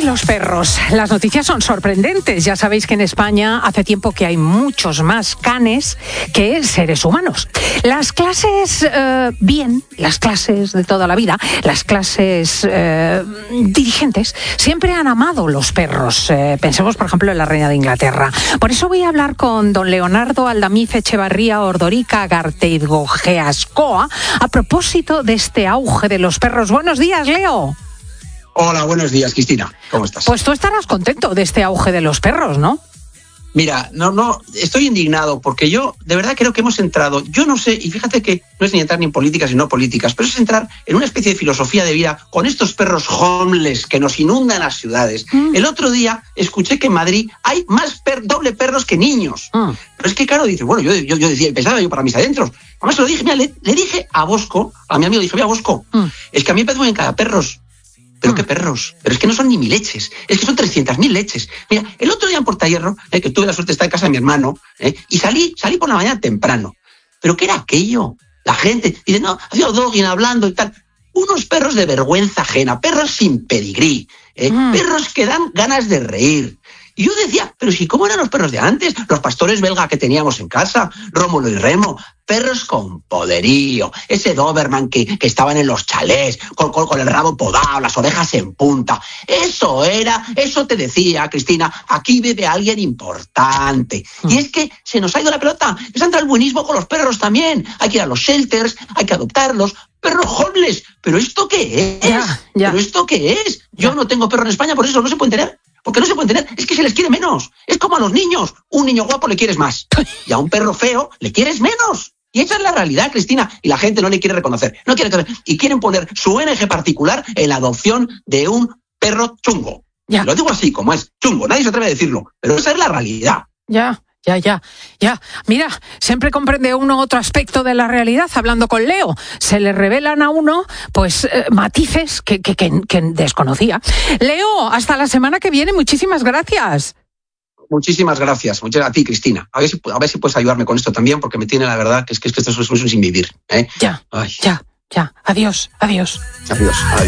los perros. Las noticias son sorprendentes. Ya sabéis que en España hace tiempo que hay muchos más canes que seres humanos. Las clases, las clases de toda la vida, las clases dirigentes, siempre han amado los perros. Pensemos, por ejemplo, en la reina de Inglaterra. Por eso voy a hablar con don Leonardo Aldamiz Echevarría Ordorica Garteidgogeascoa a propósito de este auge de los perros. Buenos días, Leo. Hola, buenos días, Cristina. ¿Cómo estás? Pues tú estarás contento de este auge de los perros, ¿no? Mira, no, estoy indignado porque yo de verdad creo que hemos entrado, yo no sé, y fíjate que no es ni entrar ni en políticas ni no políticas, pero es entrar en una especie de filosofía de vida con estos perros homeless que nos inundan las ciudades. El otro día escuché que en Madrid hay más doble perros que niños. Pero es que claro, dices, bueno, yo decía, pensaba yo para mis adentros. Además lo dije, mira, le dije a Bosco, a mi amigo, dije, oye, Bosco, es que a mí me parece muy bien cada perros. ¿Pero qué perros? Pero es que no son ni 1.000 leches, es que son 300.000 leches. Mira, el otro día en Portahierro, que tuve la suerte de estar en casa de mi hermano, y salí por la mañana temprano. ¿Pero qué era aquello? La gente dice, no, hacía dogging hablando y tal. Unos perros de vergüenza ajena, perros sin pedigrí, perros que dan ganas de reír. Y yo decía, pero si cómo eran los perros de antes, los pastores belga que teníamos en casa, Rómulo y Remo, perros con poderío, ese Doberman que estaban en los chalés, con el rabo podado, las orejas en punta. Eso te decía, Cristina, aquí vive alguien importante. Y es que se nos ha ido la pelota, se ha entrado el buenismo con los perros también. Hay que ir a los shelters, hay que adoptarlos. Perros homeless, ¿pero esto qué es? ¿Pero esto qué es? Yo no tengo perro en España, por eso no se pueden tener. Porque no se pueden tener, es que se les quiere menos. Es como a los niños. Un niño guapo le quieres más. Y a un perro feo le quieres menos. Y esa es la realidad, Cristina. Y la gente no le quiere reconocer. Y quieren poner su ONG particular en la adopción de un perro chungo. Ya. Lo digo así, como es chungo. Nadie se atreve a decirlo. Pero esa es la realidad. Ya. Mira, siempre comprende uno otro aspecto de la realidad hablando con Leo. Se le revelan a uno, pues, matices que desconocía. Leo, hasta la semana que viene. Muchísimas gracias. Muchísimas gracias. Muchas a ti, Cristina. A ver si puedes ayudarme con esto también, porque me tiene la verdad que esto es un sin vivir. Ya. Adiós.